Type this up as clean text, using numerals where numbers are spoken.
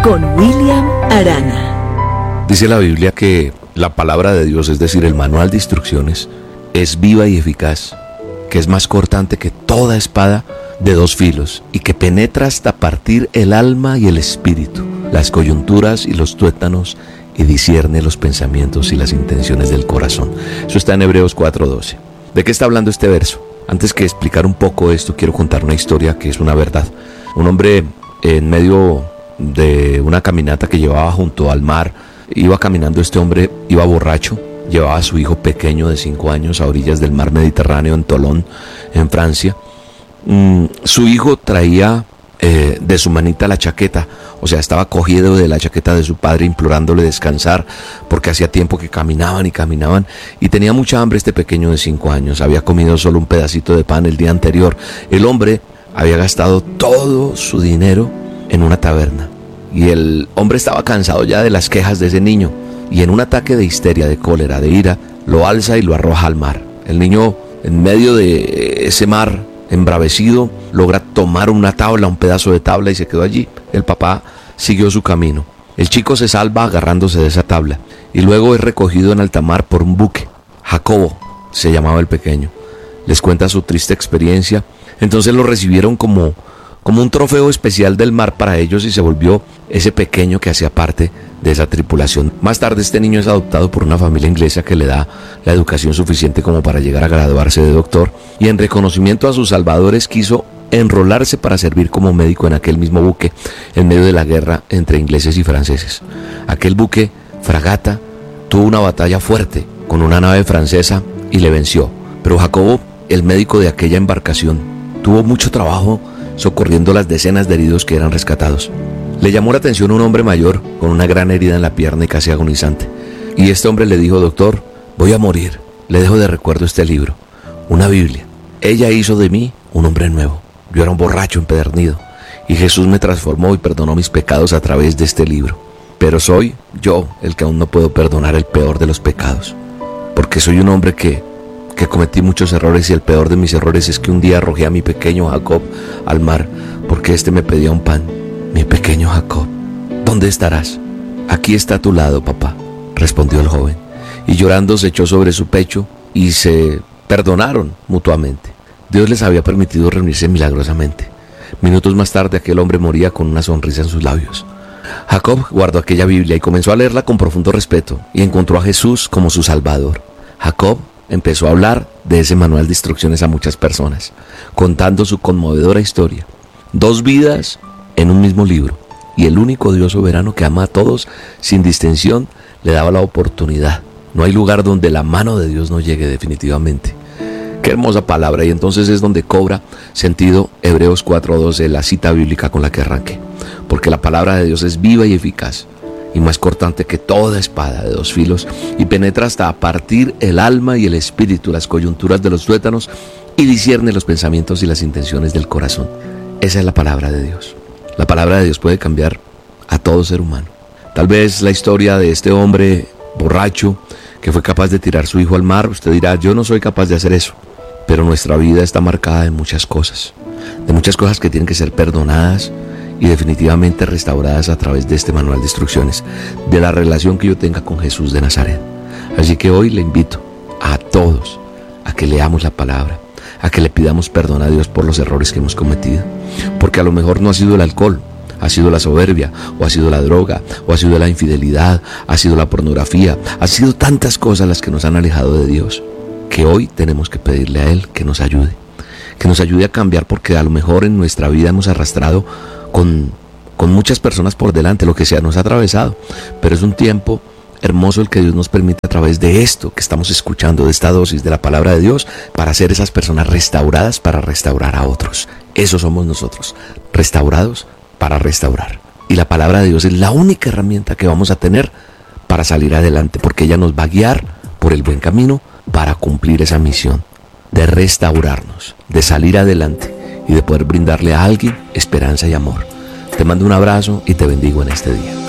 con William Arana. Dice la Biblia que la palabra de Dios, es decir, el manual de instrucciones, es viva y eficaz, que es más cortante que toda espada de dos filos y que penetra hasta partir el alma y el espíritu, las coyunturas y los tuétanos, y discierne los pensamientos y las intenciones del corazón. Eso está en Hebreos 4:12. ¿De qué está hablando este verso? Antes que explicar un poco esto, quiero contar una historia que es una verdad. Un hombre, en medio de una caminata que llevaba junto al mar, iba caminando. Este hombre iba borracho, llevaba a su hijo pequeño de 5 años a orillas del mar Mediterráneo, en Tolón, en Francia. Su hijo traía de su manita la chaqueta, o sea, estaba cogido de la chaqueta de su padre, implorándole descansar, porque hacía tiempo que caminaban y tenía mucha hambre. Este pequeño de 5 años había comido solo un pedacito de pan el día anterior. El hombre había gastado todo su dinero en una taberna, y el hombre estaba cansado ya de las quejas de ese niño, y en un ataque de histeria, de cólera, de ira, lo alza y lo arroja al mar. El niño, en medio de ese mar embravecido, logra tomar una tabla, un pedazo de tabla, y se quedó allí. El papá siguió su camino. El chico se salva agarrándose de esa tabla, y luego es recogido en alta mar por un buque. Jacobo se llamaba el pequeño. Les cuenta su triste experiencia. Entonces lo recibieron como un trofeo especial del mar para ellos, y se volvió ese pequeño que hacía parte de esa tripulación. Más tarde este niño es adoptado por una familia inglesa que le da la educación suficiente como para llegar a graduarse de doctor, y en reconocimiento a sus salvadores quiso enrolarse para servir como médico en aquel mismo buque en medio de la guerra entre ingleses y franceses. Aquel buque, fragata, tuvo una batalla fuerte con una nave francesa y le venció, pero Jacobo, el médico de aquella embarcación, tuvo mucho trabajo socorriendo las decenas de heridos que eran rescatados. Le llamó la atención un hombre mayor con una gran herida en la pierna y casi agonizante, y este hombre le dijo: doctor, voy a morir, le dejo de recuerdo este libro, una Biblia. Ella hizo de mí un hombre nuevo. Yo era un borracho empedernido, y Jesús me transformó y perdonó mis pecados a través de este libro. Pero soy yo el que aún no puedo perdonar el peor de los pecados, porque soy un hombre que cometí muchos errores, y el peor de mis errores es que un día arrojé a mi pequeño Jacob al mar, porque éste me pedía un pan. Mi pequeño Jacob, ¿dónde estarás? Aquí está a tu lado, papá, respondió el joven, y llorando se echó sobre su pecho y se perdonaron mutuamente. Dios les había permitido reunirse milagrosamente. Minutos más tarde aquel hombre moría con una sonrisa en sus labios. Jacob guardó aquella Biblia y comenzó a leerla con profundo respeto, y encontró a Jesús como su Salvador. Jacob empezó a hablar de ese manual de instrucciones a muchas personas, contando su conmovedora historia. 2 vidas en un mismo libro, y el único Dios soberano que ama a todos sin distinción le daba la oportunidad. No hay lugar donde la mano de Dios no llegue definitivamente. Qué hermosa palabra, y entonces es donde cobra sentido Hebreos 4:12, la cita bíblica con la que arranqué, porque la palabra de Dios es viva y eficaz, y más cortante que toda espada de 2 filos, y penetra hasta partir el alma y el espíritu, las coyunturas de los tuétanos, y discierne los pensamientos y las intenciones del corazón. Esa es la palabra de Dios. La palabra de Dios puede cambiar a todo ser humano. Tal vez la historia de este hombre borracho que fue capaz de tirar su hijo al mar, usted dirá: yo no soy capaz de hacer eso. Pero nuestra vida está marcada de muchas cosas que tienen que ser perdonadas y definitivamente restauradas a través de este manual de instrucciones, de la relación que yo tenga con Jesús de Nazaret. Así que hoy le invito a todos a que leamos la palabra, a que le pidamos perdón a Dios por los errores que hemos cometido, porque a lo mejor no ha sido el alcohol, ha sido la soberbia, o ha sido la droga, o ha sido la infidelidad, ha sido la pornografía, ha sido tantas cosas las que nos han alejado de Dios, que hoy tenemos que pedirle a Él que nos ayude a cambiar, porque a lo mejor en nuestra vida hemos arrastrado con muchas personas por delante, lo que sea nos ha atravesado, pero es un tiempo hermoso el que Dios nos permite a través de esto que estamos escuchando, de esta dosis de la palabra de Dios, para ser esas personas restauradas para restaurar a otros. Eso somos nosotros, restaurados para restaurar. Y la palabra de Dios es la única herramienta que vamos a tener para salir adelante, porque ella nos va a guiar por el buen camino para cumplir esa misión de restaurarnos, de salir adelante y de poder brindarle a alguien esperanza y amor. Te mando un abrazo y te bendigo en este día.